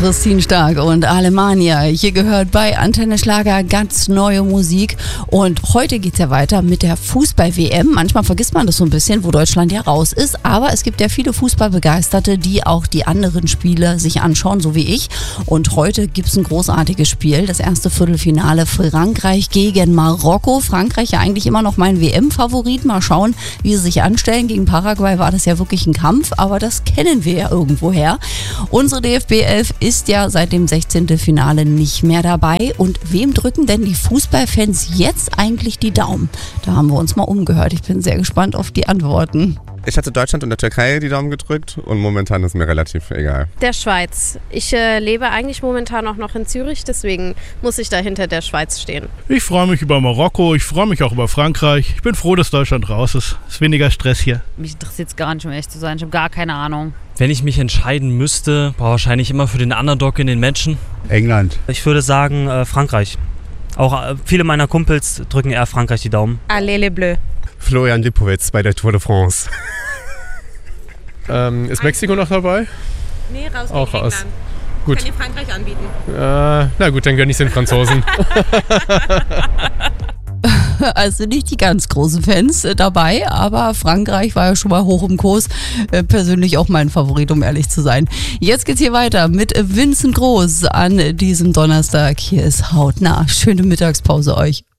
Christine Stark und Alemannia. Hier gehört bei Antenne Schlager ganz neue Musik. Und heute geht's ja weiter mit der Fußball-WM. Manchmal vergisst man das so ein bisschen, wo Deutschland ja raus ist. Aber es gibt ja viele Fußballbegeisterte, die auch die anderen Spiele sich anschauen, so wie ich. Und heute gibt's ein großartiges Spiel. Das erste Viertelfinale Frankreich gegen Marokko. Frankreich ja eigentlich immer noch mein WM-Favorit. Mal schauen, wie sie sich anstellen. Gegen Paraguay war das ja wirklich ein Kampf. Aber das kennen wir ja irgendwoher. Unsere DFB 11 ist ja seit dem 16. Finale nicht mehr dabei. Und wem drücken denn die Fußballfans jetzt eigentlich die Daumen? Da haben wir uns mal umgehört. Ich bin sehr gespannt auf die Antworten. Ich hatte Deutschland und der Türkei die Daumen gedrückt und momentan ist mir relativ egal. Der Schweiz. Ich lebe eigentlich momentan auch noch in Zürich, deswegen muss ich da hinter der Schweiz stehen. Ich freue mich über Marokko, ich freue mich auch über Frankreich. Ich bin froh, dass Deutschland raus ist. Es ist weniger Stress hier. Mich interessiert es gar nicht, um ehrlich zu sein. Ich habe gar keine Ahnung. Wenn ich mich entscheiden müsste, wahrscheinlich immer für den Underdog in den Matchen. England. Ich würde sagen Frankreich. Auch viele meiner Kumpels drücken eher Frankreich die Daumen. Allez les Bleus. Florian Lipowitz bei der Tour de France. Ist Mexiko noch dabei? Nee, raus auch gegen raus. England. Gut. Kann dir Frankreich anbieten. Na gut, dann gönn ich den Franzosen. Also nicht die ganz großen Fans dabei, aber Frankreich war ja schon mal hoch im Kurs. Persönlich auch mein Favorit, um ehrlich zu sein. Jetzt geht's hier weiter mit Vincent Groß an diesem Donnerstag. Hier ist Hautnah. Schöne Mittagspause euch.